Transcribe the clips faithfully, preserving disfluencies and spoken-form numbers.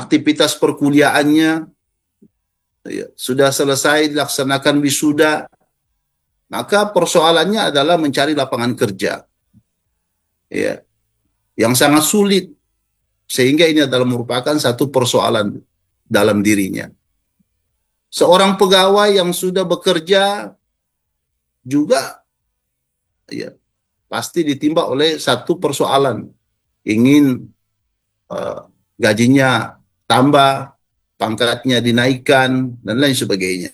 aktivitas perkuliahannya, ya, sudah selesai dilaksanakan wisuda, maka persoalannya adalah mencari lapangan kerja, ya, yang sangat sulit, sehingga ini adalah merupakan satu persoalan dalam dirinya. Seorang pegawai yang sudah bekerja juga, ya, pasti ditimpa oleh satu persoalan, ingin uh, gajinya tambah, pangkatnya dinaikkan, dan lain sebagainya.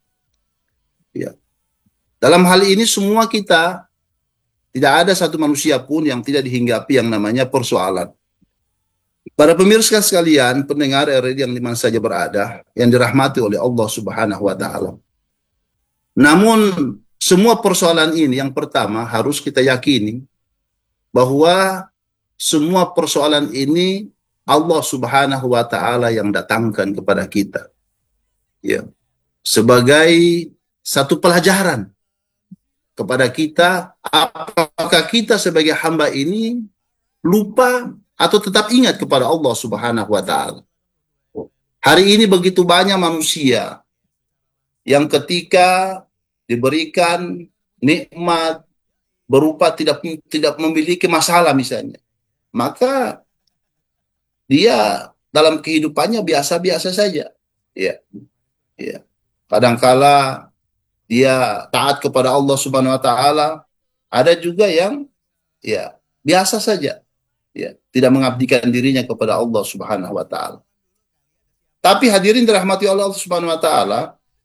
Ya. Dalam hal ini semua kita, tidak ada satu manusia pun yang tidak dihinggapi yang namanya persoalan. Para pemirsa sekalian, pendengar R R I yang di mana saja berada, yang dirahmati oleh Allah Subhanahu wa Ta'ala. Namun, semua persoalan ini, yang pertama harus kita yakini bahwa semua persoalan ini Allah Subhanahu wa Ta'ala yang datangkan kepada kita, ya, sebagai satu pelajaran kepada kita, apakah kita sebagai hamba ini lupa atau tetap ingat kepada Allah Subhanahu wa Ta'ala. Hari ini begitu banyak manusia yang ketika diberikan nikmat berupa tidak tidak memiliki masalah misalnya, maka dia dalam kehidupannya biasa-biasa saja, ya, ya. Kadangkala dia taat kepada Allah Subhanahu wa Ta'ala, ada juga yang, ya, biasa saja, ya, tidak mengabdikan dirinya kepada Allah Subhanahu wa Ta'ala. Tapi hadirin dirahmati Allah Subhanahu wa Ta'ala,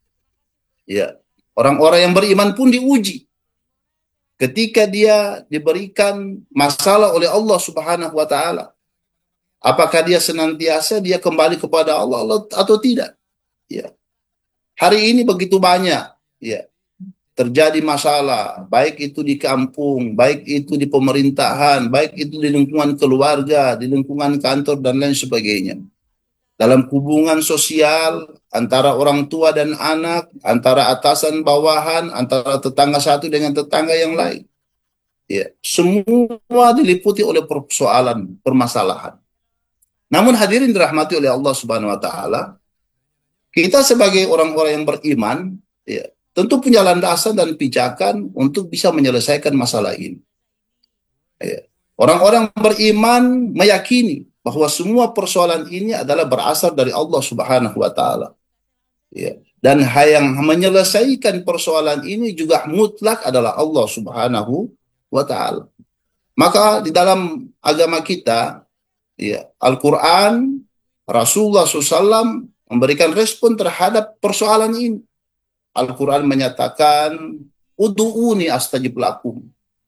ya, orang-orang yang beriman pun diuji ketika dia diberikan masalah oleh Allah Subhanahu wa Ta'ala. Apakah dia senantiasa dia kembali kepada Allah, Allah atau tidak? Ya. Hari ini begitu banyak, ya, terjadi masalah, baik itu di kampung, baik itu di pemerintahan, baik itu di lingkungan keluarga, di lingkungan kantor, dan lain sebagainya. Dalam hubungan sosial, antara orang tua dan anak, antara atasan bawahan, antara tetangga satu dengan tetangga yang lain. Ya, semua diliputi oleh persoalan, permasalahan. Namun hadirin dirahmati oleh Allah Subhanahu wa Ta'ala, kita sebagai orang-orang yang beriman, ya, tentu punya landasan dan pijakan untuk bisa menyelesaikan masalah ini. Ya. Orang-orang beriman meyakini bahwa semua persoalan ini adalah berasal dari Allah Subhanahu wa Ta'ala. Ya. Dan yang menyelesaikan persoalan ini juga mutlak adalah Allah Subhanahu wa Ta'ala. Maka di dalam agama kita, ya, Al-Quran, Rasulullah shallallahu alaihi wasallam memberikan respon terhadap persoalan ini. Al-Quran menyatakan, Udu'uni astajib lakum.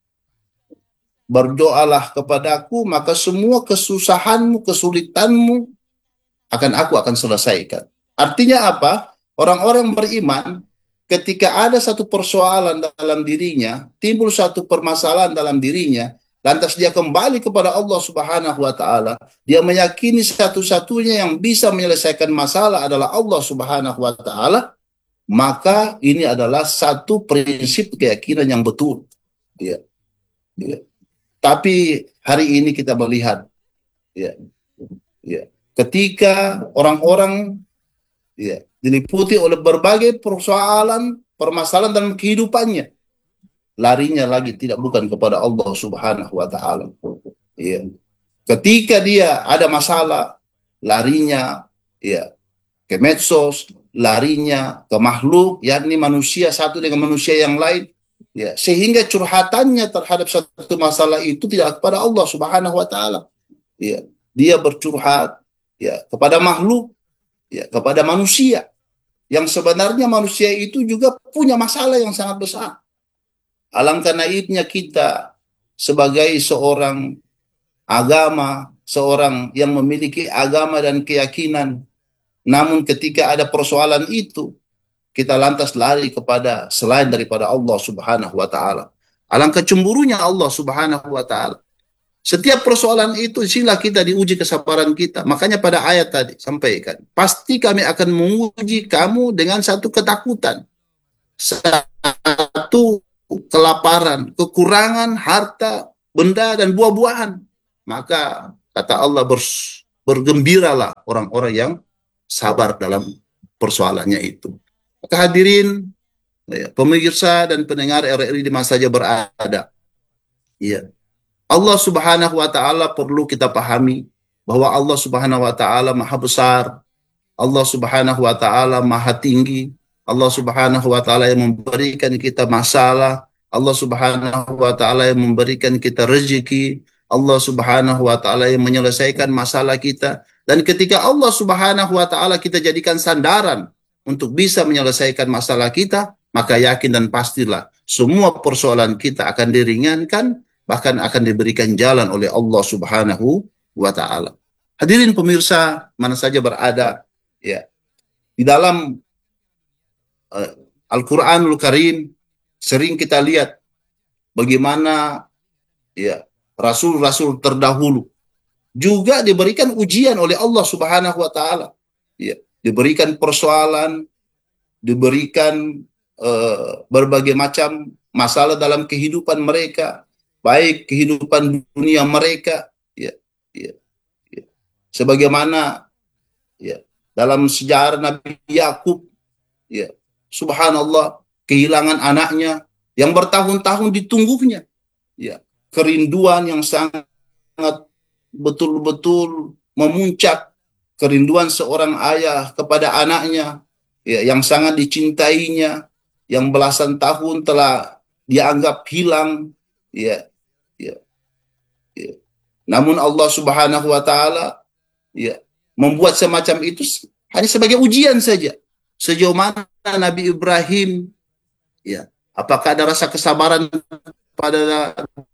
Berdoalah kepadaku, maka semua kesusahanmu, kesulitanmu akan aku akan selesaikan. Artinya apa? Orang-orang beriman, ketika ada satu persoalan dalam dirinya, timbul satu permasalahan dalam dirinya, lantas dia kembali kepada Allah Subhanahu wa Ta'ala, dia meyakini satu-satunya yang bisa menyelesaikan masalah adalah Allah Subhanahu wa Ta'ala, maka ini adalah satu prinsip keyakinan yang betul. Ya. Ya. Tapi hari ini kita melihat, ya, ya, ketika orang-orang, ya, diliputi oleh berbagai persoalan, permasalahan dalam kehidupannya, larinya lagi tidak bukan kepada Allah Subhanahu wa Ta'ala. Ya. Ketika dia ada masalah, larinya, ya, ke medsos, larinya ke makhluk, yakni manusia satu dengan manusia yang lain, ya, sehingga curhatannya terhadap satu masalah itu tidak kepada Allah Subhanahu wa Ta'ala. Ya, dia bercurhat, ya, kepada makhluk, ya, kepada manusia, yang sebenarnya manusia itu juga punya masalah yang sangat besar. Alangkah naibnya kita sebagai seorang agama, seorang yang memiliki agama dan keyakinan, namun ketika ada persoalan itu, kita lantas lari kepada selain daripada Allah Subhanahu wa Ta'ala. Alangkah cemburunya Allah Subhanahu wa Ta'ala. Setiap persoalan itu sila kita diuji kesabaran kita. Makanya pada ayat tadi sampaikan, pasti kami akan menguji kamu dengan satu ketakutan, satu kelaparan, kekurangan harta, benda dan buah-buahan. Maka kata Allah, bergembiralah orang-orang yang sabar dalam persoalannya itu. Maka hadirin, ya, pemirsa dan pendengar R R I di mana saja berada, ya, Allah Subhanahu wa taala perlu kita pahami bahwa Allah Subhanahu wa taala Maha Besar, Allah Subhanahu wa taala Maha Tinggi, Allah Subhanahu wa taala yang memberikan kita masalah, Allah Subhanahu wa taala yang memberikan kita rezeki, Allah Subhanahu wa taala yang menyelesaikan masalah kita. Dan ketika Allah Subhanahu wa taala kita jadikan sandaran untuk bisa menyelesaikan masalah kita, maka yakin dan pastilah semua persoalan kita akan diringankan, bahkan akan diberikan jalan oleh Allah Subhanahu wa taala. Hadirin pemirsa mana saja berada, ya, di dalam uh, Al-Qur'anul Karim sering kita lihat bagaimana, ya, rasul-rasul terdahulu juga diberikan ujian oleh Allah Subhanahu wa taala. Ya, diberikan persoalan, diberikan uh, berbagai macam masalah dalam kehidupan mereka, baik kehidupan dunia mereka, ya, ya, ya. Sebagaimana, ya, dalam sejarah Nabi Yakub, ya, subhanallah, kehilangan anaknya yang bertahun-tahun ditunggunya, ya, kerinduan yang sangat betul-betul memuncak, kerinduan seorang ayah kepada anaknya, ya, yang sangat dicintainya, yang belasan tahun telah dianggap hilang, ya, ya, ya. Namun Allah Subhanahu wa taala, ya, membuat semacam itu hanya sebagai ujian saja. Sejauh mana Nabi Ibrahim, ya, apakah ada rasa kesabaran pada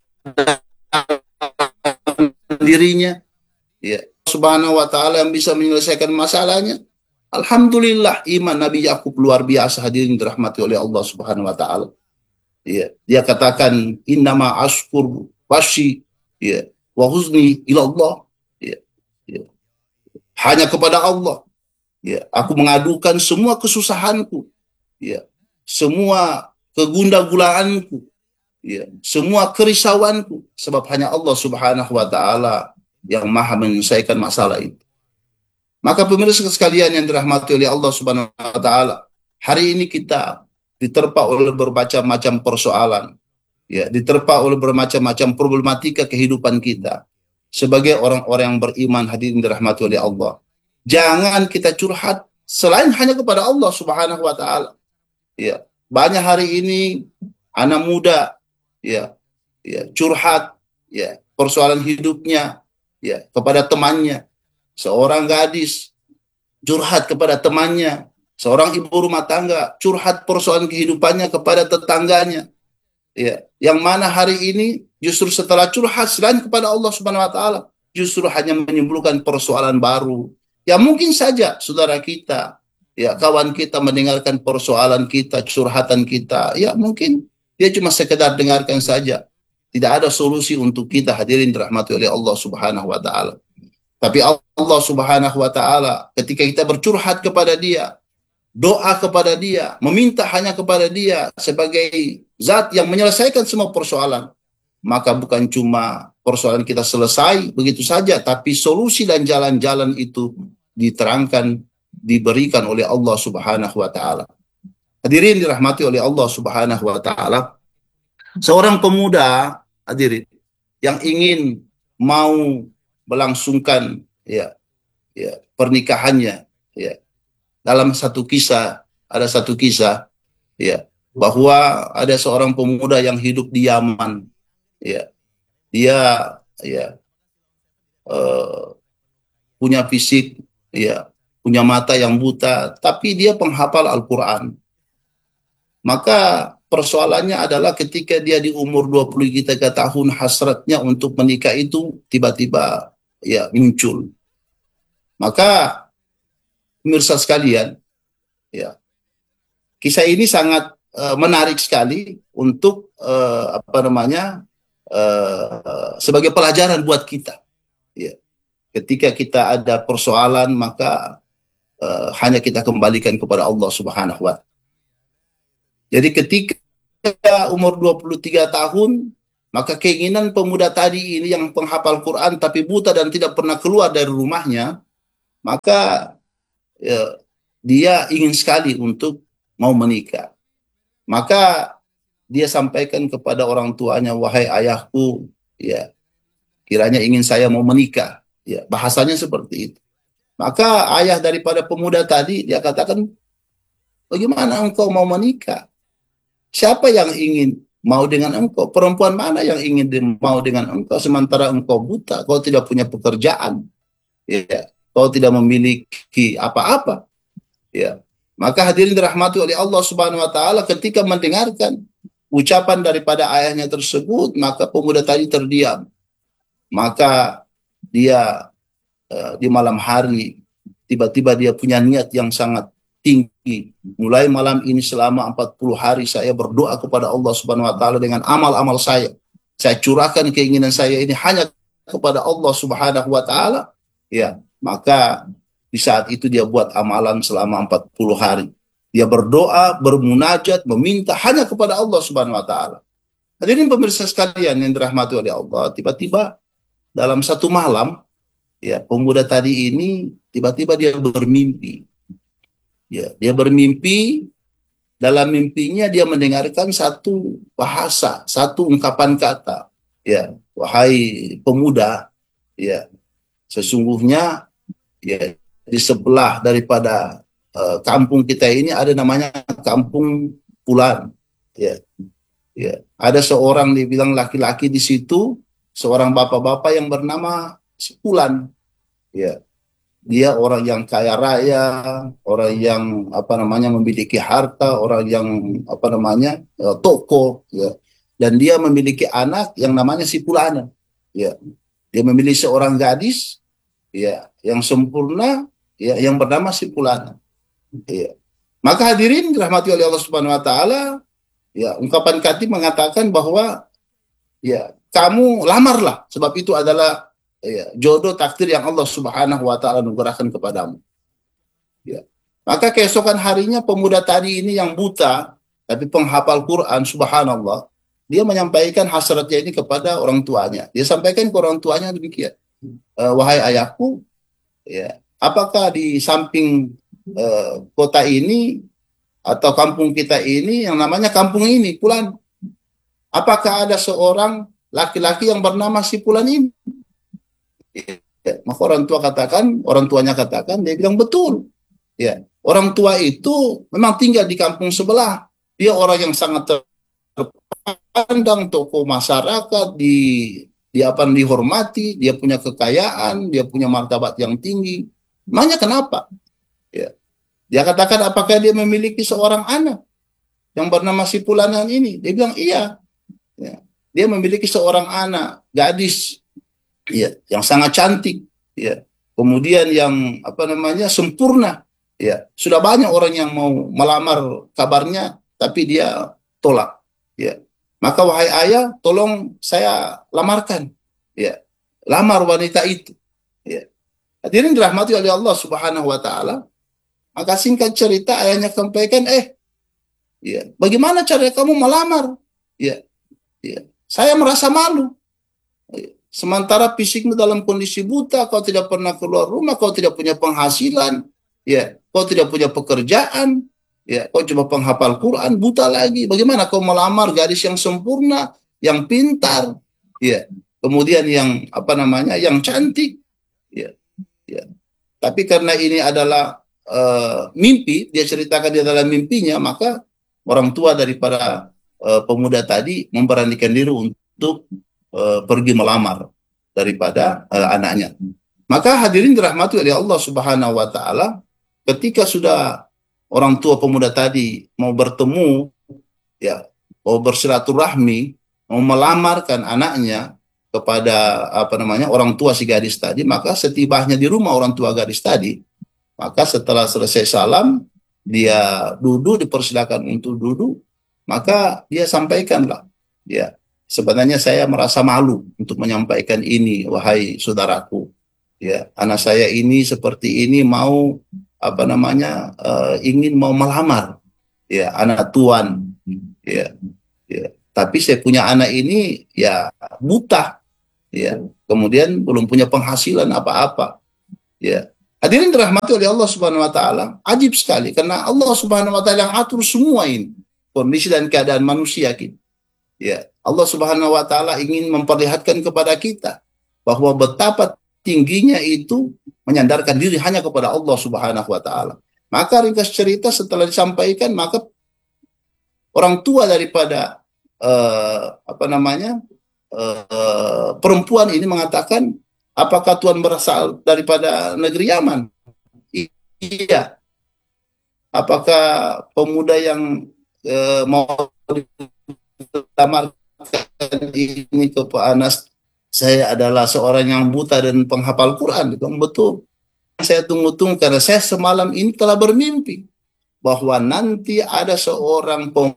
dirinya, ya, Subhanahu wa taala yang bisa menyelesaikan masalahnya. Alhamdulillah, iman Nabi Yakub luar biasa, hadirin dirahmati oleh Allah Subhanahu wa taala. Ya, dia katakan innama ashkur washi, ya, wa huzni ila Allah, ya, ya. Hanya kepada Allah, ya, aku mengadukan semua kesusahanku, ya, semua kegunda-gulaanku, ya, semua kerisauanku, sebab hanya Allah Subhanahu wa taala yang maha menyelesaikan masalah itu. Maka pemirsa sekalian yang dirahmati oleh Allah Subhanahu wa taala, hari ini kita diterpa oleh berbagai macam persoalan, ya, diterpa oleh bermacam-macam problematika kehidupan kita. Sebagai orang-orang yang beriman, hadirin dirahmati oleh Allah, jangan kita curhat selain hanya kepada Allah Subhanahu wa taala. Ya, banyak hari ini anak muda, ya, ya, curhat, ya, persoalan hidupnya, ya, kepada temannya. Seorang gadis curhat kepada temannya, seorang ibu rumah tangga curhat persoalan kehidupannya kepada tetangganya, ya, yang mana hari ini justru setelah curhat selain kepada Allah Subhanahu wa taala, justru hanya menimbulkan persoalan baru. Ya, mungkin saja saudara kita, ya, kawan kita mendengarkan persoalan kita, curhatan kita, ya, mungkin dia cuma sekedar dengarkan saja, tidak ada solusi untuk kita, hadirin dirahmati oleh Allah Subhanahu wa taala. Tapi Allah Subhanahu wa taala ketika kita bercurhat kepada dia, doa kepada dia, meminta hanya kepada dia sebagai zat yang menyelesaikan semua persoalan, maka bukan cuma persoalan kita selesai begitu saja, tapi solusi dan jalan-jalan itu diterangkan, diberikan oleh Allah Subhanahu wa taala. Hadirin dirahmati oleh Allah Subhanahu wa taala, seorang pemuda, hadirin, yang ingin mau melangsungkan, ya, ya, pernikahannya, ya, dalam satu kisah, ada satu kisah, ya, bahwa ada seorang pemuda yang hidup di Yaman, ya, dia, ya, uh, punya fisik, ya, punya mata yang buta, tapi dia penghafal Al-Quran. Maka persoalannya adalah ketika dia di umur dua puluh tiga tahun, hasratnya untuk menikah itu tiba-tiba, ya, muncul. Maka pemirsa sekalian, ya, kisah ini sangat uh, menarik sekali untuk uh, apa namanya uh, sebagai pelajaran buat kita. Ya, ketika kita ada persoalan, maka uh, hanya kita kembalikan kepada Allah Subhanahu wa taala. Jadi ketika umur dua puluh tiga tahun, Maka keinginan pemuda tadi ini yang penghafal Quran tapi buta dan tidak pernah keluar dari rumahnya, maka ya, dia ingin sekali untuk mau menikah. Maka dia sampaikan kepada orang tuanya, wahai ayahku, ya kiranya ingin saya mau menikah. Ya, bahasanya seperti itu. Maka ayah daripada pemuda tadi dia katakan, bagaimana engkau mau menikah? Siapa yang ingin mau dengan engkau? Perempuan mana yang ingin mau dengan engkau sementara engkau buta, kau tidak punya pekerjaan, ya, kau tidak memiliki apa-apa, ya. Maka hadirin dirahmati oleh Allah Subhanahu wa taala, ketika mendengarkan ucapan daripada ayahnya tersebut, maka pemuda tadi terdiam. Maka dia uh, di malam hari tiba-tiba dia punya niat yang sangat tinggi. Mulai malam ini selama empat puluh hari saya berdoa kepada Allah Subhanahu wa taala dengan amal-amal saya. Saya curahkan keinginan saya ini hanya kepada Allah Subhanahu wa taala. Ya, maka di saat itu dia buat amalan selama empat puluh hari. Dia berdoa, bermunajat, meminta hanya kepada Allah Subhanahu wa taala. Hadirin pemirsa sekalian yang dirahmati oleh Allah, tiba-tiba dalam satu malam, ya, pemuda tadi ini tiba-tiba dia bermimpi. Ya, dia bermimpi, dalam mimpinya dia mendengarkan satu bahasa, satu ungkapan kata. Ya, wahai pemuda, ya, sesungguhnya ya di sebelah daripada uh, kampung kita ini ada namanya Kampung Pulan. Ya, ya, ada seorang dibilang laki-laki di situ, seorang bapak-bapak yang bernama si Pulan. Ya, dia orang yang kaya raya, orang yang apa namanya memiliki harta, orang yang apa namanya uh, toko, ya. Dan dia memiliki anak yang namanya si Pulana. Ya, dia memiliki seorang gadis, ya, yang sempurna, ya, yang bernama si Pulana. Ya. Maka hadirin dirahmati oleh Allah Subhanahu wa taala, ya, ungkapan Kati mengatakan bahwa ya kamu lamarlah, sebab itu adalah ya, jodoh takdir yang Allah Subhanahu wa taala anugerahkan kepadamu. Ya. Maka keesokan harinya pemuda tadi ini yang buta tapi penghafal Quran, subhanallah, dia menyampaikan hasratnya ini kepada orang tuanya. Dia sampaikan ke orang tuanya demikian, e, wahai ayahku, ya, apakah di samping e, kota ini atau kampung kita ini yang namanya kampung ini Pulan, apakah ada seorang laki-laki yang bernama si Pulan ini? Ya, maka orang tua katakan, orang tuanya katakan, dia bilang betul. Ya, orang tua itu memang tinggal di kampung sebelah. Dia orang yang sangat terpandang, tokoh masyarakat, di di apa dihormati, dia punya kekayaan, dia punya martabat yang tinggi. Makanya kenapa? Ya, dia katakan apakah dia memiliki seorang anak yang bernama si Pulanan ini? Dia bilang iya. Ya, dia memiliki seorang anak, gadis, ya, yang sangat cantik, ya, kemudian yang apa namanya sempurna, ya, sudah banyak orang yang mau melamar kabarnya, tapi dia tolak, ya. Maka wahai ayah, tolong saya lamarkan, ya, lamar wanita itu, ya. Hadirin dirahmati oleh Allah Subhanahu wa taala. Maka singkat cerita ayahnya sampaikan, eh, ya, bagaimana cara kamu melamar, ya, ya, saya merasa malu. Sementara fisikmu dalam kondisi buta, kau tidak pernah keluar rumah, kau tidak punya penghasilan, ya, kau tidak punya pekerjaan, ya, kau cuma penghafal Quran, buta lagi. Bagaimana kau melamar gadis yang sempurna, yang pintar, ya, kemudian yang apa namanya, yang cantik, ya, ya. Tapi karena ini adalah uh, mimpi, dia ceritakan dia dalam mimpinya, maka orang tua daripada uh, pemuda tadi memberanikan diri untuk Uh, pergi melamar daripada uh, anaknya. Maka hadirin dirahmati oleh Allah Subhanahu wa taala, ketika sudah orang tua pemuda tadi mau bertemu, ya, mau bersilaturahmi, mau melamarkan anaknya kepada apa namanya orang tua si gadis tadi, maka setibanya di rumah orang tua gadis tadi, maka setelah selesai salam, dia duduk, dipersilakan untuk duduk, maka dia sampaikanlah, ya, sebenarnya saya merasa malu untuk menyampaikan ini, wahai saudaraku. Ya, anak saya ini seperti ini mau apa namanya uh, ingin mau melamar, ya, anak tuan, ya, ya. Tapi saya punya anak ini ya buta, ya. Kemudian belum punya penghasilan apa-apa, ya. Hadirin dirahmati oleh Allah Subhanahu wa taala, ajib sekali karena Allah Subhanahu wa taala yang atur semua ini, kondisi dan keadaan manusia kita. Ya, Allah Subhanahu wa taala ingin memperlihatkan kepada kita bahwa betapa tingginya itu menyandarkan diri hanya kepada Allah Subhanahu wa taala. Maka ringkas cerita setelah disampaikan, maka orang tua daripada uh, apa namanya uh, perempuan ini mengatakan, apakah Tuhan berasal daripada negeri Yaman? Iya. Apakah pemuda yang uh, mau ditamarkan ini ke Pak Anas, saya adalah seorang yang buta dan penghafal Quran? Betul. Saya tunggu-tunggu karena saya semalam ini telah bermimpi bahwa nanti ada seorang pemuda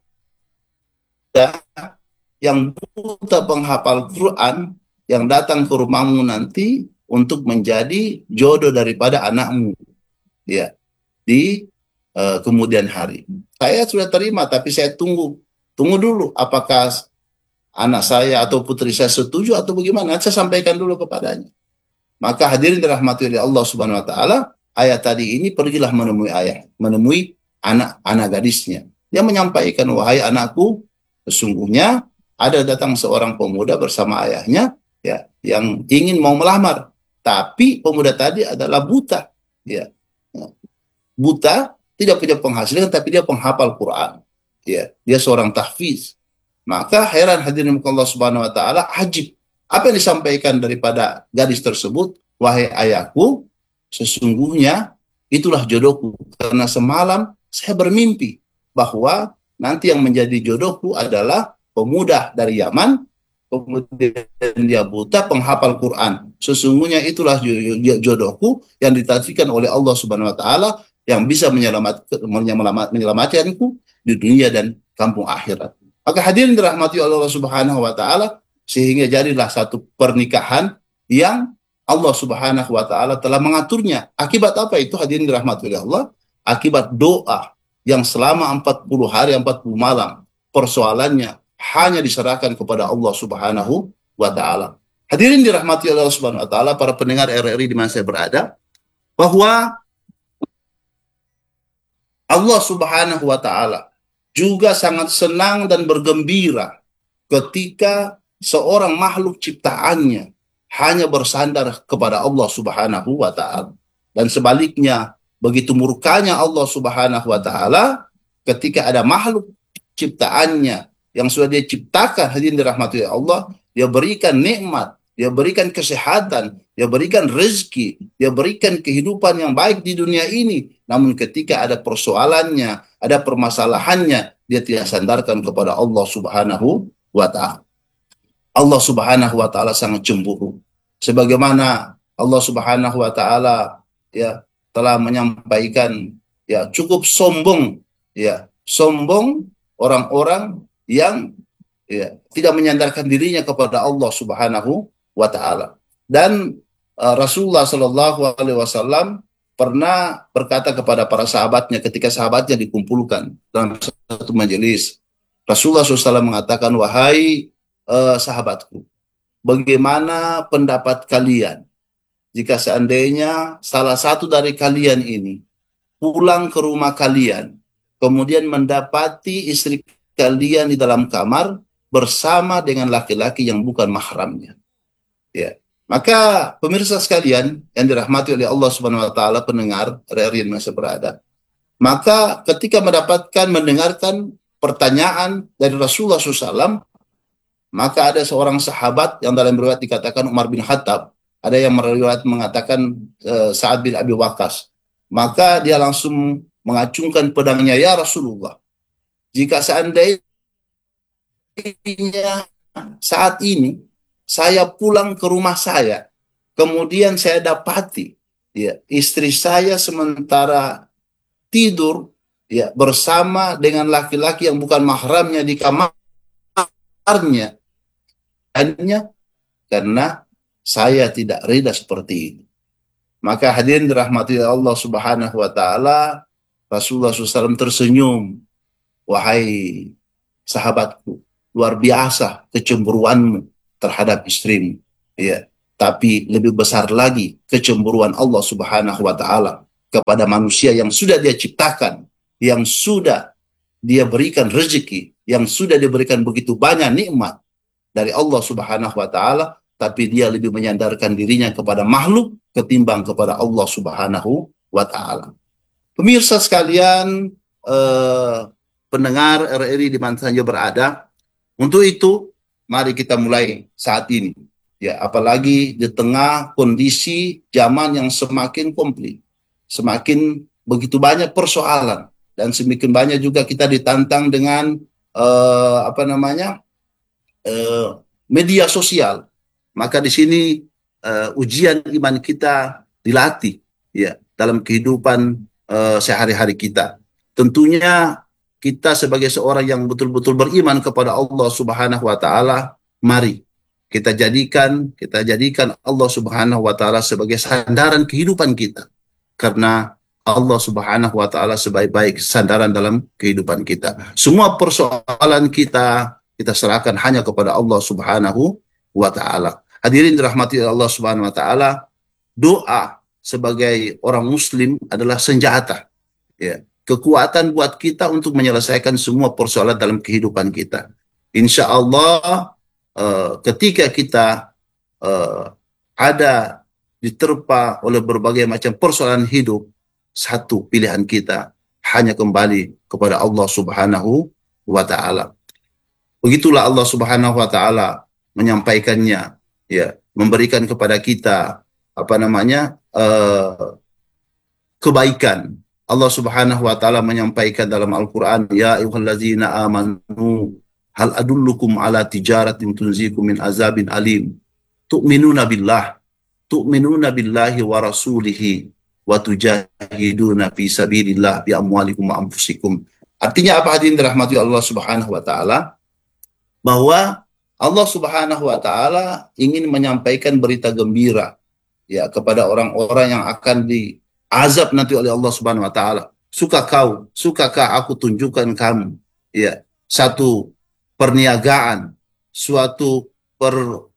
yang buta penghafal Quran yang datang ke rumahmu nanti untuk menjadi jodoh daripada anakmu, ya, di uh, kemudian hari. Saya sudah terima, tapi saya tunggu tunggu dulu apakah anak saya atau putri saya setuju atau bagaimana. Saya sampaikan dulu kepadanya. Maka hadirin dirahmati oleh Allah Subhanahu wa taala, ayat tadi ini pergilah menemui ayah, menemui anak-anak gadisnya. Dia menyampaikan, wahai anakku, sesungguhnya ada datang seorang pemuda bersama ayahnya, ya, yang ingin mau melamar. Tapi pemuda tadi adalah buta, ya. Buta, tidak punya penghasilan, tapi dia penghafal Quran. Ya, dia seorang tahfiz. Maka heran hadirin Allah Subhanahu wa taala, ajib. Apa yang disampaikan daripada gadis tersebut? Wahai ayahku, sesungguhnya itulah jodohku. Karena semalam saya bermimpi bahwa nanti yang menjadi jodohku adalah pemuda dari Yaman, kemudian dia buta, penghafal Quran. Sesungguhnya itulah jodohku yang ditakdirkan oleh Allah Subhanahu wa taala yang bisa menyelamat, menyelamat, menyelamatkanku di dunia dan kampung akhirat. Maka hadirin dirahmati Allah Subhanahu wa taala, sehingga jadilah satu pernikahan yang Allah Subhanahu wa taala telah mengaturnya. Akibat apa itu hadirin dirahmati oleh Allah? Akibat doa yang selama empat puluh hari empat puluh malam persoalannya hanya diserahkan kepada Allah Subhanahu wa taala. Hadirin dirahmati oleh Allah Subhanahu wa taala, para pendengar R R I di mana saya berada, bahwa Allah Subhanahu wa taala juga sangat senang dan bergembira ketika seorang makhluk ciptaannya hanya bersandar kepada Allah Subhanahu wa taala. Dan sebaliknya, begitu murkanya Allah Subhanahu wa taala ketika ada makhluk ciptaannya yang sudah dia ciptakan, hadirin dirahmati Allah, dia berikan nikmat, dia berikan kesehatan, dia berikan rezeki, dia berikan kehidupan yang baik di dunia ini. Namun ketika ada persoalannya, ada permasalahannya, dia tidak sandarkan kepada Allah Subhanahu wa taala. Allah Subhanahu wa taala sangat cemburu. Sebagaimana Allah Subhanahu wa taala ya telah menyampaikan, ya, cukup sombong, ya, sombong orang-orang yang ya tidak menyandarkan dirinya kepada Allah Subhanahu wa taala. Dan uh, Rasulullah Shallallahu alaihi wasallam pernah berkata kepada para sahabatnya ketika sahabatnya dikumpulkan dalam satu majelis. Rasulullah shallallahu alaihi wasallam mengatakan, wahai uh, sahabatku, bagaimana pendapat kalian jika seandainya salah satu dari kalian ini pulang ke rumah kalian, kemudian mendapati istri kalian di dalam kamar bersama dengan laki-laki yang bukan mahramnya. Ya. Maka pemirsa sekalian yang dirahmati oleh Allah Subhanahu wa taala, pendengar R R I yang masih berada, maka ketika mendapatkan mendengarkan pertanyaan dari Rasulullah shallallahu alaihi wasallam, maka ada seorang sahabat yang dalam riwayat dikatakan Umar bin Khattab, ada yang riwayat mengatakan uh, Sa'ad bin Abi Waqqas. Maka dia langsung mengacungkan pedangnya, ya Rasulullah, jika seandainya saat ini saya pulang ke rumah saya, kemudian saya dapati, ya, istri saya sementara tidur, ya, bersama dengan laki-laki yang bukan mahramnya di kamarnya, hanya karena saya tidak rida seperti ini. Maka hadirin dirahmati Allah Subhanahu wa taala, Rasulullah shallallahu alaihi wasallam tersenyum, wahai sahabatku, luar biasa kecemburuanmu terhadap istrimu, ya. Tapi lebih besar lagi kecemburuan Allah Subhanahu wa taala kepada manusia yang sudah Dia ciptakan, yang sudah Dia berikan rezeki, yang sudah diberikan begitu banyak nikmat dari Allah Subhanahu wa taala, tapi dia lebih menyandarkan dirinya kepada makhluk ketimbang kepada Allah Subhanahu wa taala. Pemirsa sekalian, eh, pendengar R R I di mana saja berada, untuk itu mari kita mulai saat ini. Ya, apalagi di tengah kondisi zaman yang semakin komplit, semakin begitu banyak persoalan, dan semakin banyak juga kita ditantang dengan uh, apa namanya uh, media sosial. Maka di sini uh, ujian iman kita dilatih, ya, dalam kehidupan uh, sehari-hari kita. Tentunya kita sebagai seorang yang betul-betul beriman kepada Allah Subhanahu wa taala, mari kita jadikan kita jadikan Allah Subhanahu wa taala sebagai sandaran kehidupan kita. Karena Allah Subhanahu wa taala sebaik-baik sandaran dalam kehidupan kita. Semua persoalan kita kita serahkan hanya kepada Allah Subhanahu wa taala. Hadirin dirahmati Allah Subhanahu wa taala, doa sebagai orang muslim adalah senjata, ya, kekuatan buat kita untuk menyelesaikan semua persoalan dalam kehidupan kita. Insya Allah uh, ketika kita uh, ada diterpa oleh berbagai macam persoalan hidup, satu pilihan kita hanya kembali kepada Allah Subhanahu wa taala. Begitulah Allah Subhanahu wa taala menyampaikannya, ya, memberikan kepada kita apa namanya uh, kebaikan. Allah Subhanahu wa taala menyampaikan dalam Al-Qur'an, ya ayyuhallazina amanu hal adullukum ala tijaratin tunzikum min azabin alim tu'minuna billah tu'minuna billahi wa rasulihi wa tujahiduna fi sabilillah bi amwalikum wa anfusikum. Artinya apa, hadirin dirahmati Allah Subhanahu wa taala? Bahwa Allah Subhanahu wa taala ingin menyampaikan berita gembira, ya, kepada orang-orang yang akan diazab nanti oleh Allah Subhanahu wa taala. Suka kau, sukakah aku tunjukkan kamu, ya, satu perniagaan, suatu per,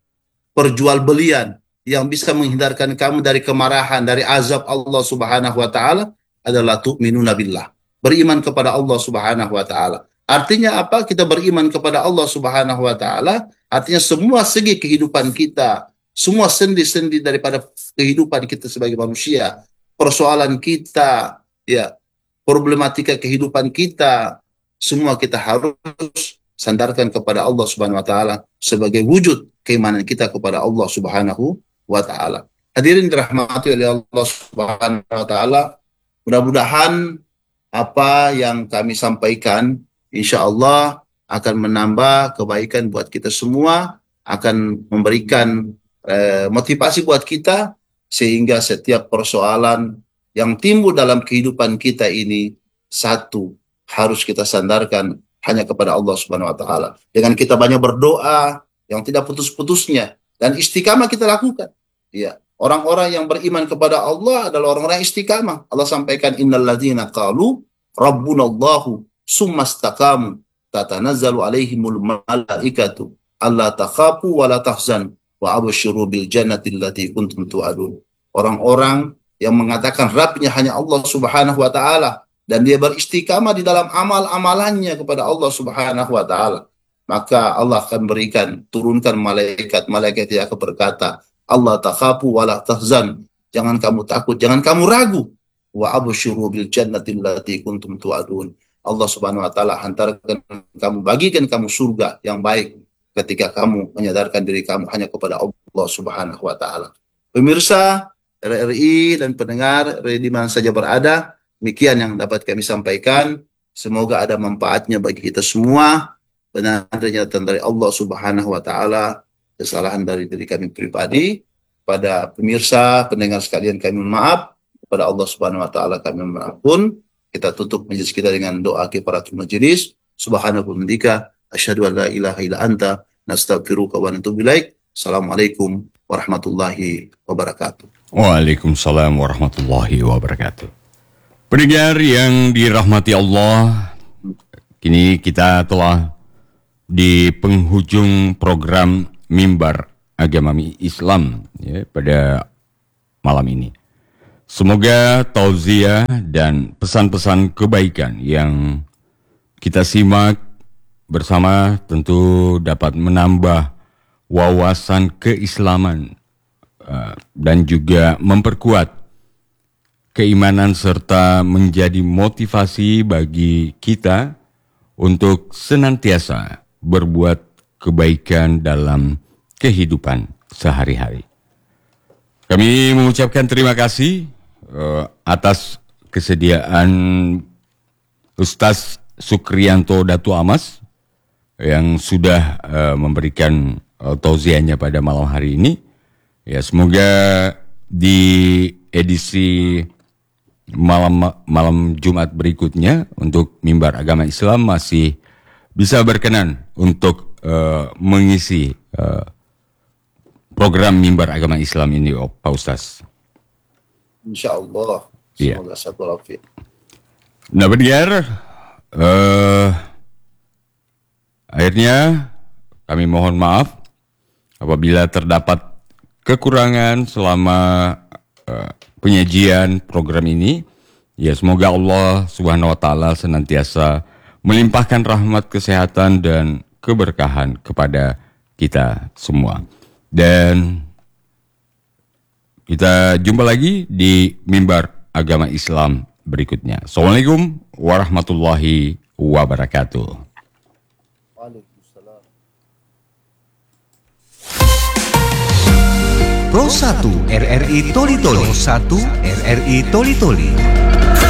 perjualbelian yang bisa menghindarkan kamu dari kemarahan, dari azab Allah Subhanahu wa taala, adalah tu'minuna billah, beriman kepada Allah Subhanahu wa taala. Artinya apa? Kita beriman kepada Allah Subhanahu wa taala, artinya semua segi kehidupan kita, semua sendi-sendi daripada kehidupan kita sebagai manusia, persoalan kita, ya, problematika kehidupan kita, semua kita harus sandarkan kepada Allah Subhanahu wa taala sebagai wujud keimanan kita kepada Allah Subhanahu wa taala. Hadirin dirahmati oleh Allah Subhanahu wa taala, mudah-mudahan apa yang kami sampaikan insya Allah akan menambah kebaikan buat kita semua, akan memberikan eh, motivasi buat kita, sehingga setiap persoalan yang timbul dalam kehidupan kita ini, satu, harus kita sandarkan hanya kepada Allah Subhanahu wa taala. Dengan kita banyak berdoa yang tidak putus-putusnya, dan istiqamah kita lakukan. Ya, orang-orang yang beriman kepada Allah adalah orang-orang yang istiqamah. Allah sampaikan, innalladzina qalu rabbunallahu summa istaqamu tatanazzalu alaihimul malaikatu alla takhafu wa la tahzan wa absyiru bil jannati allati kuntum tu'adun. Orang-orang yang mengatakan Rabbnya hanya Allah Subhanahu wa taala, dan dia beristiqamah di dalam amal-amalannya kepada Allah Subhanahu wa taala, maka Allah akan berikan, turunkan malaikat, malaikat yang akan berkata, Allah takhafu wa la tahzan, jangan kamu takut, jangan kamu ragu, wa absyiru bil jannati allati kuntum tu'adun. Allah Subhanahu wa taala hantarkan kamu, bagikan kamu surga yang baik ketika kamu menyadarkan diri kamu hanya kepada Allah Subhanahu wa taala. Pemirsa R R I dan pendengar R R I di mana saja berada, demikian yang dapat kami sampaikan. Semoga ada manfaatnya bagi kita semua. Benar ternyata dari Allah Subhanahu wa taala, kesalahan dari diri kami pribadi. Pada pemirsa, pendengar sekalian, kami mohon maaf. Kepada Allah Subhanahu wa taala kami mohon ampun. Kita tutup majelis kita dengan doa kifaratul majelis. Subhanahu wa ta'ala, asyhadu an la ilaha illa anta, nastaghfiruka wa natubu ilaik. Assalamualaikum warahmatullahi wabarakatuh. Waalaikumsalam warahmatullahi wabarakatuh. Pendengar yang dirahmati Allah, kini kita telah di penghujung program Mimbar Agama Islam ya, pada malam ini. Semoga tauziah dan pesan-pesan kebaikan yang kita simak bersama tentu dapat menambah wawasan keislaman uh, dan juga memperkuat keimanan serta menjadi motivasi bagi kita untuk senantiasa berbuat kebaikan dalam kehidupan sehari-hari. Kami mengucapkan terima kasih uh, atas kesediaan Ustaz Sukriyanto Datu Amas yang sudah uh, memberikan uh, tauziahnya pada malam hari ini. Ya, semoga di edisi malam malam Jumat berikutnya untuk Mimbar Agama Islam masih bisa berkenan untuk uh, mengisi uh, program Mimbar Agama Islam ini, oh, Pak Ustaz. Insya Allah. Iya. Semoga satu lafiat. Nah, pendengar, uh, akhirnya kami mohon maaf apabila terdapat kekurangan selama uh, penyajian program ini. Ya, semoga Allah Subhanahu wa taala senantiasa melimpahkan rahmat kesehatan dan keberkahan kepada kita semua. Dan kita jumpa lagi di Mimbar Agama Islam berikutnya. Assalamualaikum warahmatullahi wabarakatuh. Pro satu R R I Toli Toli. Pro satu R R I Toli Toli.